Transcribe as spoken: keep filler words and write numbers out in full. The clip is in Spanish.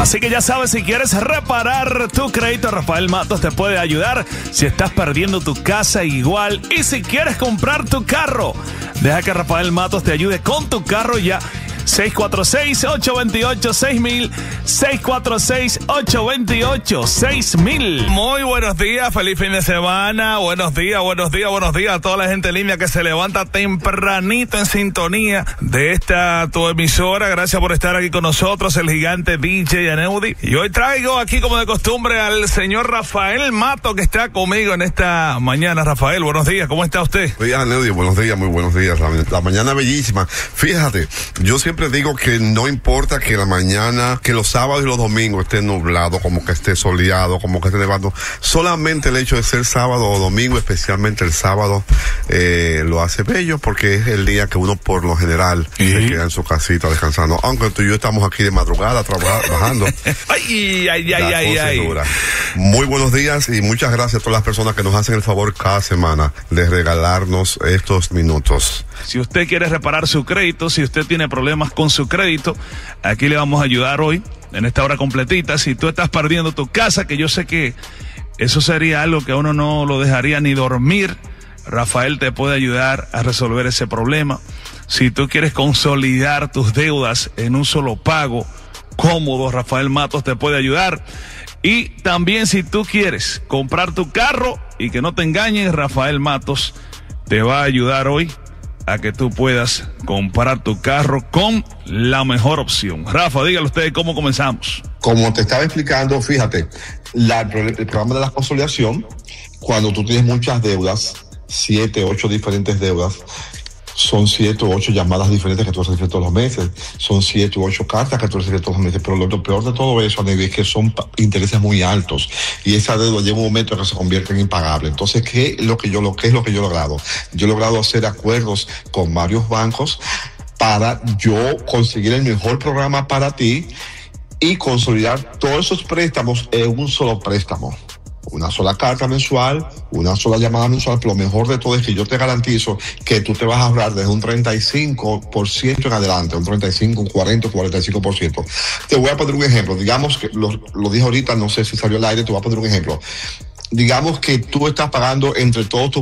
Así que ya sabes, si quieres reparar tu crédito, Rafael Matos te puede ayudar. Si estás perdiendo tu casa, igual. Y si quieres comprar tu carro, deja que Rafael Matos te ayude con tu carro ya. seis cuatro seis, ocho dos ocho, seis mil, seis cuatro seis, ocho dos ocho, seis mil. Muy buenos días, feliz fin de semana. Buenos días, buenos días, buenos días a toda la gente en línea que se levanta tempranito en sintonía de esta tu emisora. Gracias por estar aquí con nosotros, el gigante D J Aneudi. Y hoy traigo aquí, como de costumbre, al señor Rafael Matos, que está conmigo en esta mañana. Rafael, buenos días, ¿cómo está usted? Oye, Aneudi, buenos días, muy buenos días. La, la mañana bellísima. Fíjate, yo siempre Siempre digo que no importa que la mañana, que los sábados y los domingos esté nublado, como que esté soleado, como que esté nevando. Solamente el hecho de ser sábado o domingo, especialmente el sábado, eh, lo hace bello, porque es el día que uno por lo general ¿Sí? se queda en su casita descansando. Aunque tú y yo estamos aquí de madrugada trabajando. ay, ay, ay, ay, ay. Muy buenos días y muchas gracias a todas las personas que nos hacen el favor cada semana de regalarnos estos minutos. Si usted quiere reparar su crédito, si usted tiene problemas con su crédito, aquí le vamos a ayudar hoy, en esta hora completita. Si tú estás perdiendo tu casa, que yo sé que eso sería algo que a uno no lo dejaría ni dormir, Rafael te puede ayudar a resolver ese problema. Si tú quieres consolidar tus deudas en un solo pago cómodo, Rafael Matos te puede ayudar. Y también si tú quieres comprar tu carro y que no te engañen, Rafael Matos te va a ayudar hoy a que tú puedas comprar tu carro con la mejor opción. Rafa, dígale usted cómo comenzamos. Como te estaba explicando, fíjate, la, el programa de la consolidación, cuando tú tienes muchas deudas, siete, ocho diferentes deudas, son siete o ocho llamadas diferentes que tú recibes todos los meses, son siete u ocho cartas que tú recibes todos los meses, pero lo, lo peor de todo eso, Anevi, es que son intereses muy altos y esa deuda llega un momento en que se convierte en impagable. Entonces, ¿qué es lo que yo, lo, qué es lo que yo he logrado? Yo he logrado hacer acuerdos con varios bancos para yo conseguir el mejor programa para ti y consolidar todos esos préstamos en un solo préstamo. Una sola carta mensual, una sola llamada mensual, pero lo mejor de todo es que yo te garantizo que tú te vas a ahorrar desde un treinta y cinco por ciento en adelante, un treinta y cinco, un cuarenta, cuarenta y cinco por ciento. Te voy a poner un ejemplo, digamos que lo, lo dije ahorita, no sé si salió al aire, te voy a poner un ejemplo. Digamos que tú estás pagando entre todos tus